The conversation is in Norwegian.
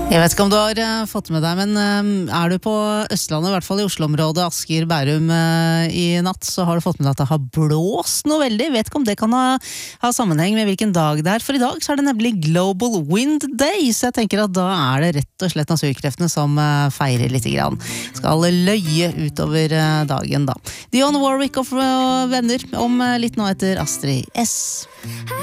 Jeg vet ikke om du har fått med deg, men er du på Østlandet, i hvert fall i Oslo-området, Asker, Bærum i natt, så har du fått med deg at det har blåst noe veldig. Vet ikke om det kan ha sammenheng med hvilken dag det er, for i dag så er det nemlig Global Wind Day, så jeg tenker at da er det rett og slett naturkreftene som feirer litt grann. Skal løye utover dagen da. Dionne Warwick og venner om litt nå etter Astrid S.